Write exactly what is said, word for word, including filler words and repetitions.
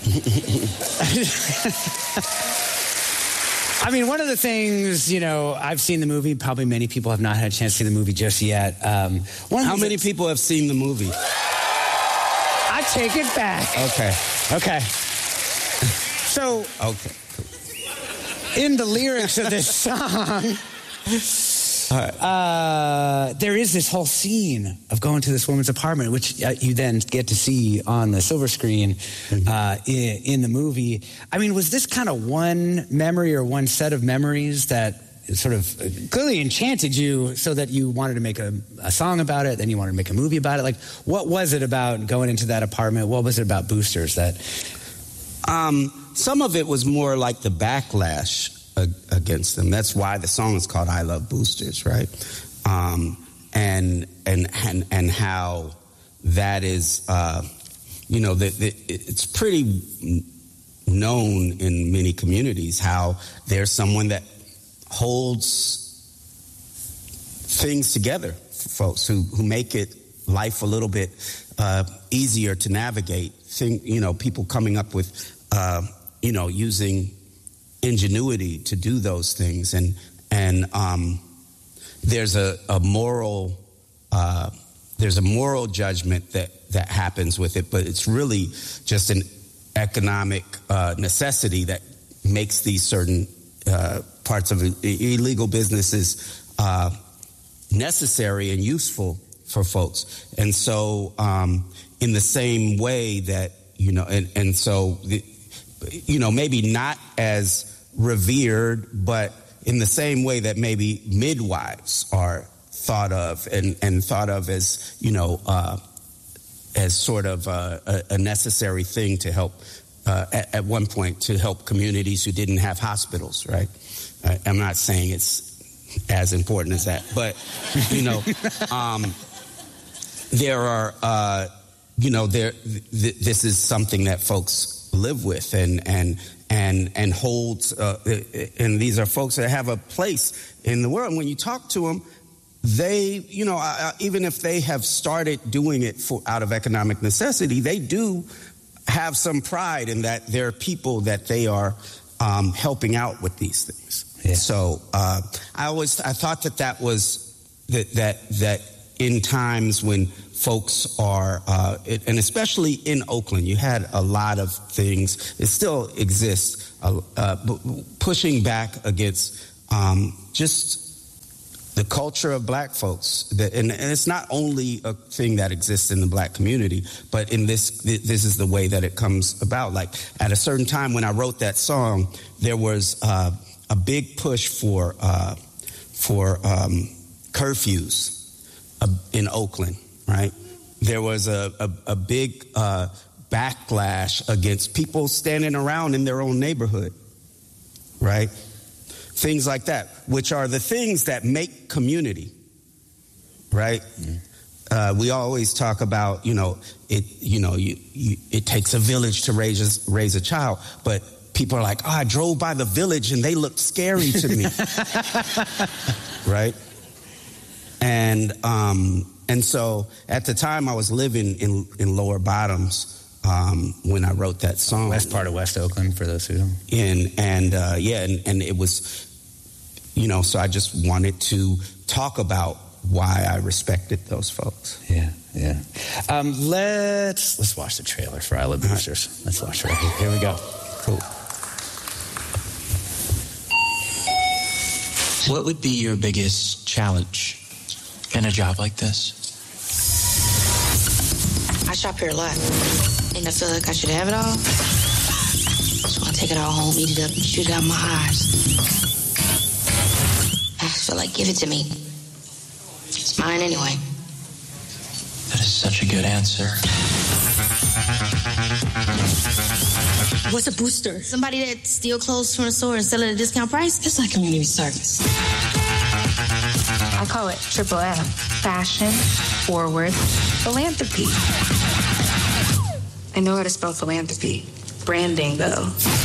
I mean, one of the things, you know, I've seen the movie. Probably many people have not had a chance to see the movie just yet. Um, one How many people have seen the movie? I take it back. Okay. Okay. So, okay. in the lyrics of this song, uh, there is this whole scene of going to this woman's apartment, which uh, you then get to see on the silver screen uh, in, in the movie. I mean, was this kind of one memory or one set of memories that sort of clearly enchanted you so that you wanted to make a, a song about it, then you wanted to make a movie about it? Like, what was it about going into that apartment? What was it about Boosters that... Um, some of it was more like the backlash against them. That's why the song is called I Love Boosters, right? Um, and, and, and, and how that is, uh, you know, the, the, it's pretty known in many communities how there's someone that holds things together for folks who, who make it life a little bit uh, easier to navigate. Think, you know, people coming up with, uh, you know, using ingenuity to do those things, and and um, there's a, a moral uh, there's a moral judgment that that happens with it, but it's really just an economic uh, necessity that makes these certain uh, parts of illegal businesses uh, necessary and useful for folks. And so, um, in the same way that you know, and and so the, you know, maybe not as revered, but in the same way that maybe midwives are thought of and, and thought of as, you know, uh, as sort of a, a necessary thing to help, uh, at, at one point, to help communities who didn't have hospitals, right? I, I'm not saying it's as important as that, but, you know, um, there are, uh, you know, there. Th- this is something that folks live with and, and, and, and holds, uh, and these are folks that have a place in the world. And when you talk to them, they, you know, uh, even if they have started doing it for out of economic necessity, they do have some pride in that there are people that they are um, helping out with these things. Yeah. So uh, I always, I thought that that was, that, that, that in times when folks are, uh, it, and especially in Oakland, you had a lot of things. It still exists, uh, uh, pushing back against um, just the culture of black folks. That, and, and it's not only a thing that exists in the black community, but in this, this is the way that it comes about. Like at a certain time when I wrote that song, there was uh, a big push for uh, for um, curfews uh, in Oakland. Right, there was a, a, a big uh, backlash against people standing around in their own neighborhood, right? Things like that, which are the things that make community, right? Mm-hmm. Uh, we always talk about, you know, it. You know, you, you, it takes a village to raise a, raise a child, but people are like, oh, I drove by the village and they looked scary to me, right? And um, and so at the time I was living in, in Lower Bottoms um, when I wrote that song. West part of West Oakland, for those who don't. And, and uh, yeah, and, and it was, you know, so I just wanted to talk about why I respected those folks. Yeah, yeah. Um, let's, let's watch the trailer for I Love Boosters. Right. Let's watch it right here. Here we go. Cool. What would be your biggest challenge in a job like this? I shop here a lot, and I feel like I should have it all. So I take it all home, eat it up, and shoot it out my eyes. I just feel like, give it to me. It's mine anyway. That is such a good answer. What's a booster? Somebody that steals clothes from the store and sell it at a discount price? It's like community service. I call it Triple M. Fashion, forward, philanthropy. I know how to spell philanthropy. Branding, though.